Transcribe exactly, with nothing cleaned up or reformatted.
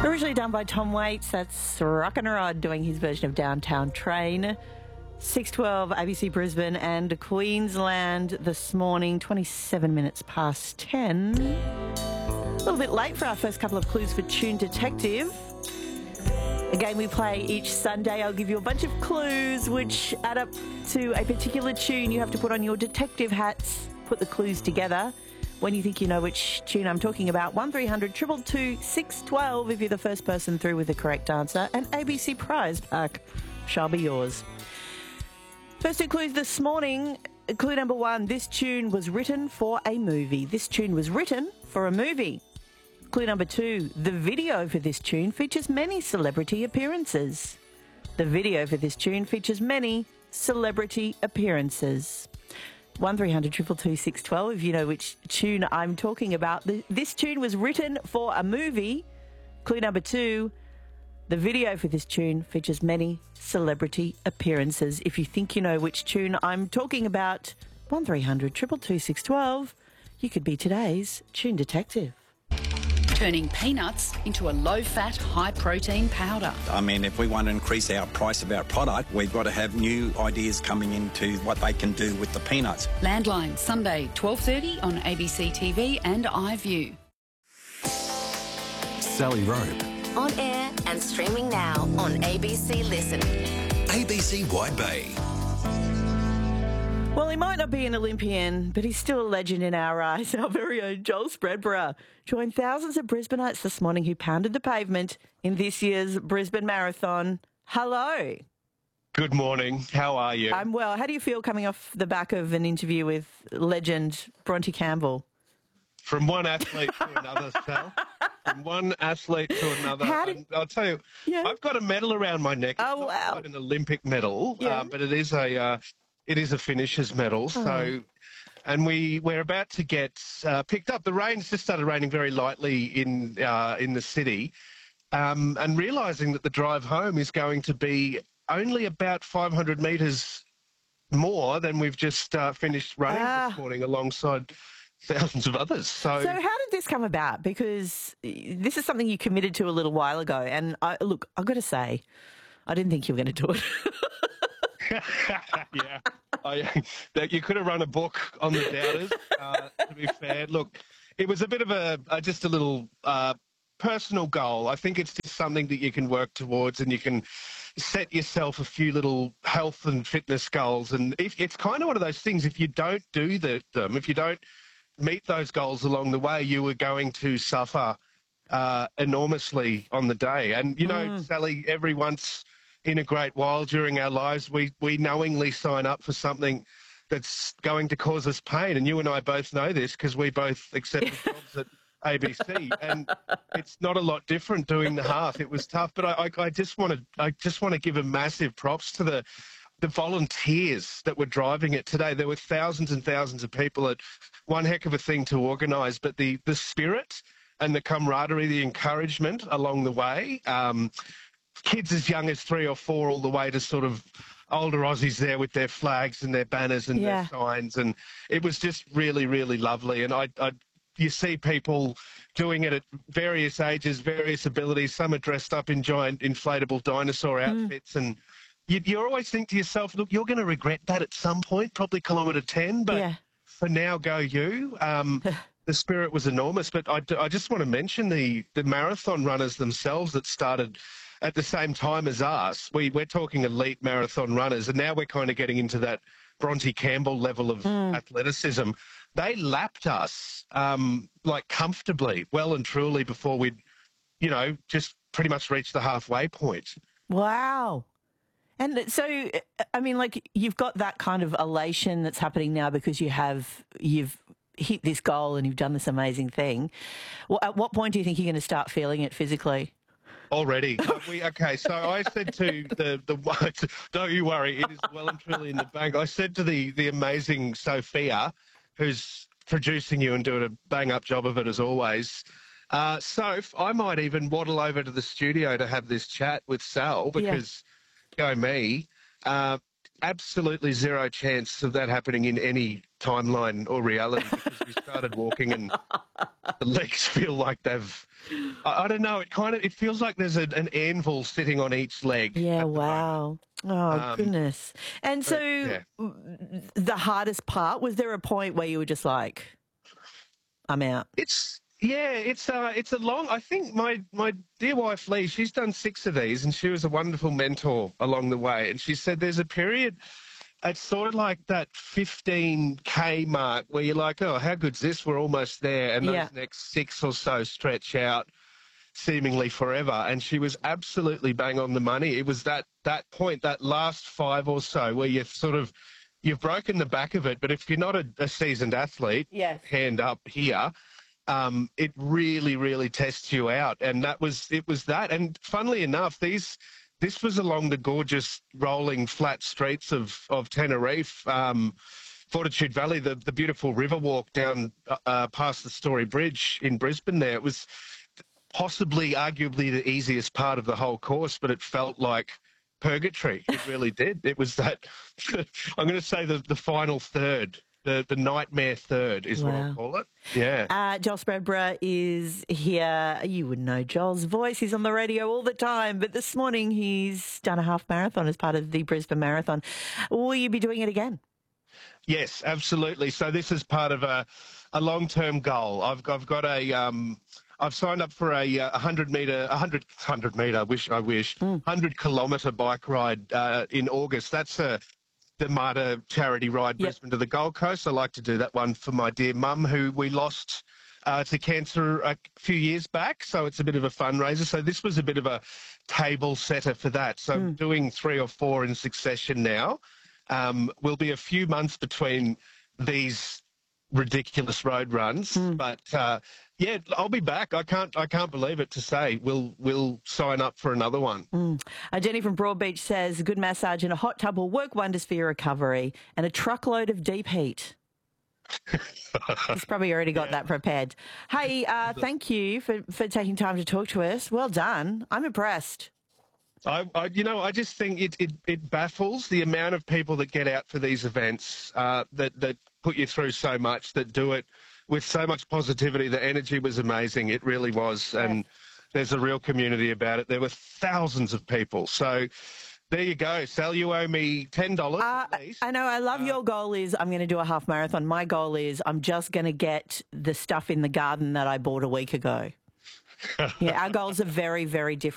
Originally done by Tom Waits, that's Rockin' Rod doing his version of Downtown Train. six twelve A B C Brisbane and Queensland this morning, twenty-seven minutes past ten. A little bit late for our first couple of clues for Tune Detective. A game we play each Sunday. I'll give you a bunch of clues which add up to a particular tune. You have to put on your detective hats, put the clues together. When you think you know which tune I'm talking about, one three hundred two two two six one two if you're the first person through with the correct answer, and A B C prize pack shall be yours. First two clues this morning. Clue number one, this tune was written for a movie. This tune was written for a movie. Clue number two, the video for this tune features many celebrity appearances. The video for this tune features many celebrity appearances. one three hundred two two two six one two if you know which tune I'm talking about. The, this tune was written for a movie. Clue number two, the video for this tune features many celebrity appearances. If you think you know which tune I'm talking about, one three hundred two two two six one two, you could be today's Tune Detective. Turning peanuts into a low-fat, high-protein powder. I mean, if we want to increase our price of our product, we've got to have new ideas coming into what they can do with the peanuts. Landline, Sunday, twelve thirty on A B C T V and iView. Sally Rope. On air and streaming now on A B C Listen. A B C Wide Bay. Well, he might not be an Olympian, but he's still a legend in our eyes. Our very own Joel Spreadborough joined thousands of Brisbaneites this morning who pounded the pavement in this year's Brisbane Marathon. Hello. Good morning. How are you? I'm well. How do you feel coming off the back of an interview with legend Bronte Campbell? From one athlete to another, Sal. From one athlete to another. How did... I'll tell you, yeah. I've got a medal around my neck. It's oh, not wow. quite an Olympic medal, yeah. uh, but it is a uh, it is a finisher's medal. Oh. So, and we we're about to get uh, picked up. The rain's just started raining very lightly in uh, in the city, um, and realising that the drive home is going to be only about five hundred metres more than we've just uh, finished running ah. this morning alongside thousands of others. So, so how did this come about? Because this is something you committed to a little while ago. And I, look, I've got to say, I didn't think you were going to do it. yeah, I, that you could have run a book on the doubters. Uh, to be fair, look, it was a bit of a, a just a little uh, personal goal. I think it's just something that you can work towards, and you can set yourself a few little health and fitness goals. And if, it's kind of one of those things. If you don't do the, them, if you don't meet those goals along the way, you were going to suffer uh, enormously on the day. And, you know, mm. Sally, every once in a great while during our lives, we, we knowingly sign up for something that's going to cause us pain. And you and I both know this because we both accepted jobs at A B C. And it's not a lot different doing the half. It was tough. But I, I, I just want to I just want to give a massive props to the the volunteers that were driving it today. There were thousands and thousands of people. At one heck of a thing to organise, but the, the spirit and the camaraderie, the encouragement along the way, um, kids as young as three or four all the way to sort of older Aussies there with their flags and their banners and yeah. their signs. And it was just really, really lovely. And I, I, you see people doing it at various ages, various abilities. Some are dressed up in giant inflatable dinosaur outfits. Mm. And you, you always think to yourself, look, you're going to regret that at some point, probably kilometre ten. But yeah. for now, go you. Um, the spirit was enormous. But I, I just want to mention the, the marathon runners themselves that started at the same time as us. We, we're talking elite marathon runners, and now we're kind of getting into that Bronte Campbell level of mm. athleticism. They lapped us, um, like, comfortably, well and truly before we'd, you know, just pretty much reached the halfway point. Wow. And so, I mean, like, you've got that kind of elation that's happening now because you have, you've hit this goal and you've done this amazing thing. Well, at what point do you think you're going to start feeling it physically? Already. So we, okay, so I said to the, the, don't you worry, it is well and truly in the bank. I said to the, the amazing Sophia, who's producing you and doing a bang-up job of it as always, uh, Soph, I might even waddle over to the studio to have this chat with Sal because, yeah. go me, uh, absolutely zero chance of that happening in any timeline or reality because we started walking and the legs feel like they've, I, I don't know, it kind of, it feels like there's a, an anvil sitting on each leg. Yeah, wow. Oh, Um, goodness. And so yeah. the hardest part, was there a point where you were just like, I'm out? It's, yeah, it's uh, it's a long. I think my my dear wife Lee, she's done six of these, and she was a wonderful mentor along the way. And she said there's a period. It's sort of like that fifteen K mark where you're like, oh, how good's this? We're almost there, and those Yeah. next six or so stretch out seemingly forever. And she was absolutely bang on the money. It was that that point, that last five or so, where you've sort of you've broken the back of it. But if you're not a, a seasoned athlete, Yes. hand up here. Um, it really, really tests you out, and that was it. Was that, and funnily enough, these this was along the gorgeous rolling flat streets of of Tenerife, um, Fortitude Valley, the the beautiful river walk down uh, past the Story Bridge in Brisbane. There, it was possibly, arguably, the easiest part of the whole course, but it felt like purgatory. It really did. It was that. I'm going to say the the final third. The the nightmare third is what Wow. I'll call it. Yeah. Uh, Joel Spreadborough is here. You would know Joel's voice. He's on the radio all the time. But this morning he's done a half marathon as part of the Brisbane Marathon. Will you be doing it again? Yes, absolutely. So this is part of a, a long-term goal. I've, I've got a, um, I've signed up for a, a hundred metre, a hundred, hundred metre, I wish, I wish, Mm. hundred kilometre bike ride uh, in August. That's a, the MARTA charity ride, Yep. Brisbane to the Gold Coast. I like to do that one for my dear mum, who we lost uh, to cancer a few years back. So it's a bit of a fundraiser. So this was a bit of a table setter for that. So I'm doing three or four in succession now. Um, will be a few months between these ridiculous road runs, but uh, yeah, I'll be back. I can't, I can't believe it to say we'll, we'll sign up for another one. Uh, Jenny from Broadbeach says a good massage in a hot tub will work wonders for your recovery, and a truckload of deep heat. He's probably already got that prepared. Hey, uh, thank you for, for taking time to talk to us. Well done. I'm impressed. I, I, you know, I just think it, it, it baffles the amount of people that get out for these events, uh, that, that put you through so much, that do it with so much positivity. The energy was amazing. It really was. And there's a real community about it. There were thousands of people. So there you go. Sal, you owe me ten dollars Uh, at least. I know. I love your goal is I'm going to do a half marathon. My goal is I'm just going to get the stuff in the garden that I bought a week ago. Yeah, our goals are very, very different.